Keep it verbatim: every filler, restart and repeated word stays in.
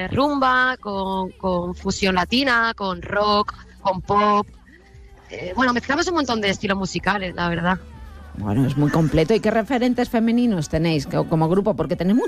eh, rumba, con, con fusión latina, con rock, con pop. Eh, bueno, mezclamos un montón de estilos musicales, la verdad. Bueno, es muy completo. ¿Y qué referentes femeninos tenéis como grupo? Porque tenéis mucho